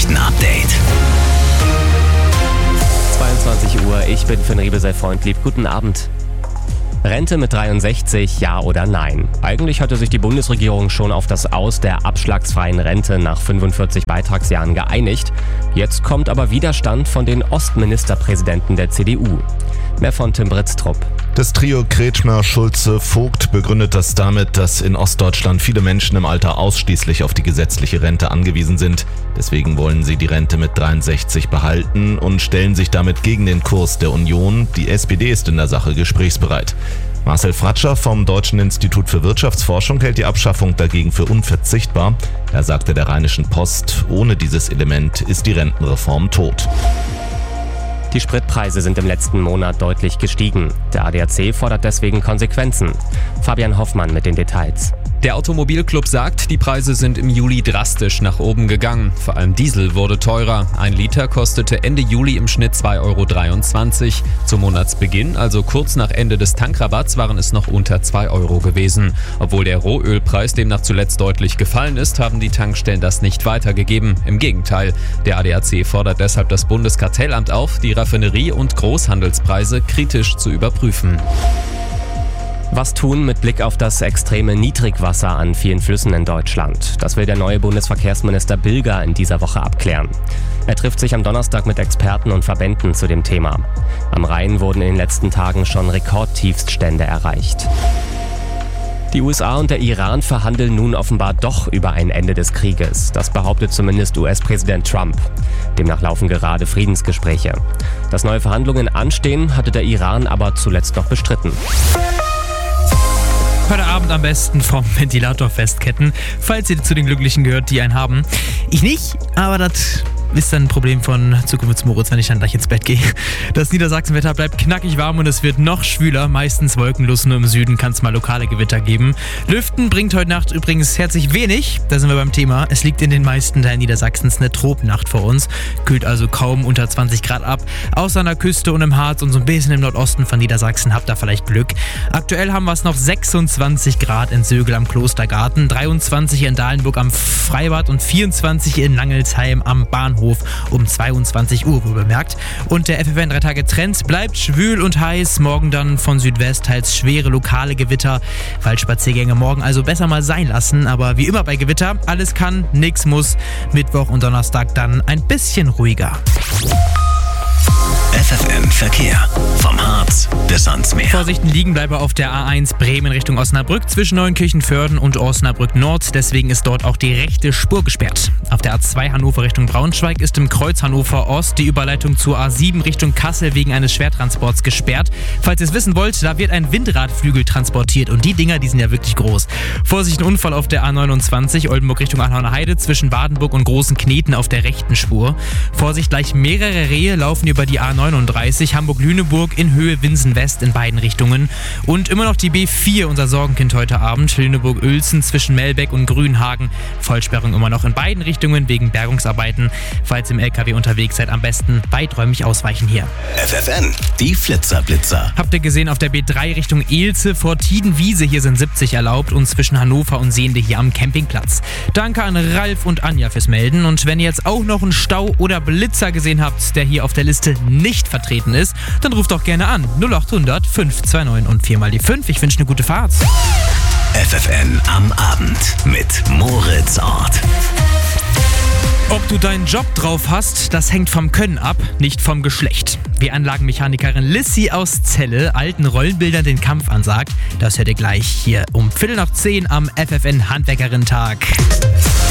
Nachrichten-Update. 22 Uhr, ich bin Finn Riebe, sei freundlich. Guten Abend. Rente mit 63, ja oder nein? Eigentlich hatte sich die Bundesregierung schon auf das Aus der abschlagsfreien Rente nach 45 Beitragsjahren geeinigt. Jetzt kommt aber Widerstand von den Ostministerpräsidenten der CDU. Mehr von Tim Britztrup. Das Trio Kretschmer, Schulze, Vogt begründet das damit, dass in Ostdeutschland viele Menschen im Alter ausschließlich auf die gesetzliche Rente angewiesen sind. Deswegen wollen sie die Rente mit 63 behalten und stellen sich damit gegen den Kurs der Union. Die SPD ist in der Sache gesprächsbereit. Marcel Fratscher vom Deutschen Institut für Wirtschaftsforschung hält die Abschaffung dagegen für unverzichtbar. Er sagte der Rheinischen Post, ohne dieses Element ist die Rentenreform tot. Die Spritpreise sind im letzten Monat deutlich gestiegen. Der ADAC fordert deswegen Konsequenzen. Fabian Hoffmann mit den Details. Der Automobilclub sagt, die Preise sind im Juli drastisch nach oben gegangen. Vor allem Diesel wurde teurer. 1 Liter kostete Ende Juli im Schnitt 2,23 €. Zum Monatsbeginn, also kurz nach Ende des Tankrabatts, waren es noch unter 2 € gewesen. Obwohl der Rohölpreis demnach zuletzt deutlich gefallen ist, haben die Tankstellen das nicht weitergegeben. Im Gegenteil, der ADAC fordert deshalb das Bundeskartellamt auf, die Raffinerie- und Großhandelspreise kritisch zu überprüfen. Was tun mit Blick auf das extreme Niedrigwasser an vielen Flüssen in Deutschland? Das will der neue Bundesverkehrsminister Bilger in dieser Woche abklären. Er trifft sich am Donnerstag mit Experten und Verbänden zu dem Thema. Am Rhein wurden in den letzten Tagen schon Rekordtiefststände erreicht. Die USA und der Iran verhandeln nun offenbar doch über ein Ende des Krieges. Das behauptet zumindest US-Präsident Trump. Demnach laufen gerade Friedensgespräche. Dass neue Verhandlungen anstehen, hatte der Iran aber zuletzt noch bestritten. Heute Abend am besten vom Ventilator festketten, falls ihr zu den Glücklichen gehört, die einen haben. Ich nicht, aber das ist dann ein Problem von Zukunftsmoritz, wenn ich dann gleich ins Bett gehe. Das Niedersachsenwetter bleibt knackig warm und es wird noch schwüler, meistens wolkenlos, nur im Süden kann es mal lokale Gewitter geben. Lüften bringt heute Nacht übrigens herzlich wenig, da sind wir beim Thema. Es liegt in den meisten Teilen Niedersachsens eine Tropnacht vor uns, kühlt also kaum unter 20 Grad ab. Außer an der Küste und im Harz und so ein bisschen im Nordosten von Niedersachsen habt ihr vielleicht Glück. Aktuell haben wir es noch 26 Grad in Sögel am Klostergarten, 23 in Dahlenburg am Freibad und 24 in Langelsheim am Bahnhof. Um 22 Uhr, wohl bemerkt. Und der FFN 3 Tage Trend bleibt schwül und heiß. Morgen dann von Südwest teils schwere lokale Gewitter. Waldspaziergänge morgen also besser mal sein lassen. Aber wie immer bei Gewitter, alles kann, nix muss. Mittwoch und Donnerstag dann ein bisschen ruhiger. FFN Verkehr. Vom Harz bis ans Meer. Vorsichten liegen bleibe auf der A1 Bremen Richtung Osnabrück zwischen Neunkirchen-Vörden und Osnabrück Nord. Deswegen ist dort auch die rechte Spur gesperrt. Auf der A2 Hannover Richtung Braunschweig ist im Kreuz Hannover Ost die Überleitung zur A7 Richtung Kassel wegen eines Schwertransports gesperrt. Falls ihr es wissen wollt, da wird ein Windradflügel transportiert und die Dinger, die sind ja wirklich groß. Vorsicht, ein Unfall auf der A29 Oldenburg Richtung Anhauner Heide zwischen Badenburg und Großen Kneten auf der rechten Spur. Vorsicht, gleich mehrere Rehe laufen über die A39 Hamburg-Lüneburg in Höhe Winsen-West in beiden Richtungen. Und immer noch die B4, unser Sorgenkind heute Abend, Lüneburg-Uelzen zwischen Melbeck und Grünhagen. Vollsperrung immer noch in beiden Richtungen wegen Bergungsarbeiten. Falls im LKW unterwegs seid, am besten weiträumig ausweichen hier. FFN, die Flitzer-Blitzer. Habt ihr gesehen auf der B3 Richtung Elze vor Tiedenwiese, hier sind 70 erlaubt und zwischen Hannover und Sehnde hier am Campingplatz. Danke an Ralf und Anja fürs Melden und wenn ihr jetzt auch noch einen Stau oder Blitzer gesehen habt, der hier auf der Liste nicht vertreten ist, dann ruft doch gerne an 0800 529 und 4 mal die 5. Ich wünsche eine gute Fahrt. FFN am Abend mit Moritz Ort. Ob du deinen Job drauf hast, das hängt vom Können ab, nicht vom Geschlecht. Wie Anlagenmechanikerin Lissy aus Celle alten Rollenbildern den Kampf ansagt, das hört ihr gleich hier um 10:15 am FFN Handwerkerin-Tag.